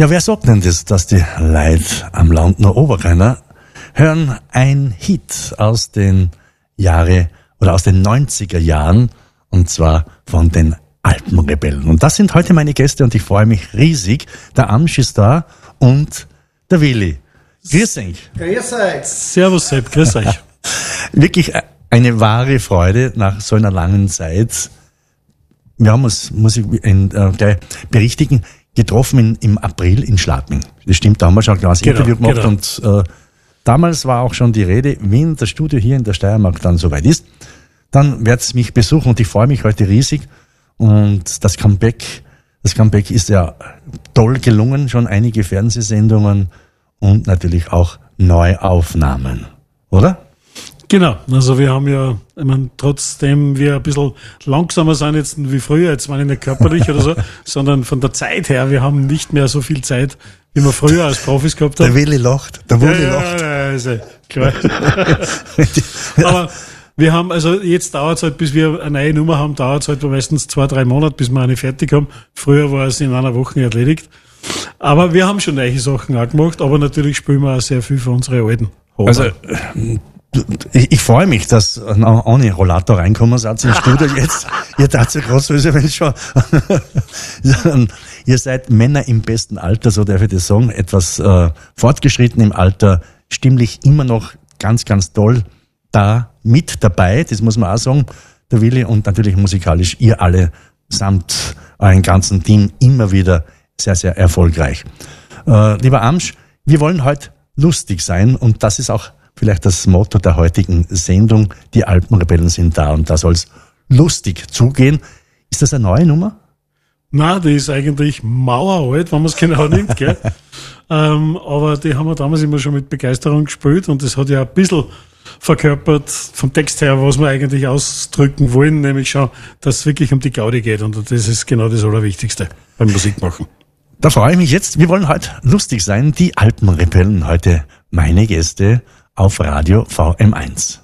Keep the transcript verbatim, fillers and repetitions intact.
Ja, wer sagt denn das, dass die Leute am Land noch Oberrenner hören ein Hit aus den Jahre oder aus den neunziger Jahren, und zwar von den Alpenrebellen. Und das sind heute meine Gäste und ich freue mich riesig. Der Amsch ist da und der Willi. Grüß euch. Grüß euch. Servus Sepp, grüß euch. Wirklich eine wahre Freude nach so einer langen Zeit. Wir haben uns, muss ich in, äh, gleich berichtigen, getroffen in, im April in Schladming. Das stimmt, da haben wir schon ein kleines genau, Interview gemacht genau. und äh, damals war auch schon die Rede, wenn das Studio hier in der Steiermark dann soweit ist, dann wird's mich besuchen und ich freue mich heute riesig. Und das Comeback, das Comeback ist ja toll gelungen, schon einige Fernsehsendungen und natürlich auch Neuaufnahmen, oder? Genau, also wir haben ja, ich meine, trotzdem wir ein bisschen langsamer sind jetzt wie früher, jetzt meine ich nicht körperlich oder so, sondern von der Zeit her, wir haben nicht mehr so viel Zeit, wie wir früher als Profis gehabt haben. Der Willi lacht, der Willi ja, lacht. Ja, ja, also, klar. Aber wir haben, also jetzt dauert es halt, bis wir eine neue Nummer haben, dauert es halt meistens zwei, drei Monate, bis wir eine fertig haben. Früher war es in einer Woche erledigt. Aber wir haben schon neue Sachen auch gemacht, aber natürlich spielen wir auch sehr viel für unsere alten Homer. Also, ich, ich freue mich, dass ohne Rollator reinkommen seid ins Studio jetzt. Ihr tat ja gerade so, als wenn schon. Ihr seid Männer im besten Alter, so darf ich das sagen, etwas äh, fortgeschritten im Alter, stimmlich immer noch ganz, ganz toll da mit dabei, das muss man auch sagen, der Willi, und natürlich musikalisch, ihr alle samt euren ganzen Team immer wieder sehr, sehr erfolgreich. Äh, lieber Amsch, wir wollen heute lustig sein und das ist auch vielleicht das Motto der heutigen Sendung. Die Alpenrebellen sind da und da soll es lustig zugehen. Ist das eine neue Nummer? Na, die ist eigentlich maueralt, wenn man es genau nimmt, gell? ähm, aber die haben wir damals immer schon mit Begeisterung gespielt und das hat ja ein bisschen verkörpert vom Text her, was wir eigentlich ausdrücken wollen, nämlich schon, dass es wirklich um die Gaudi geht und das ist genau das Allerwichtigste beim Musikmachen. Da freue ich mich jetzt. Wir wollen heute lustig sein. Die Alpenrebellen, heute meine Gäste auf Radio V M eins.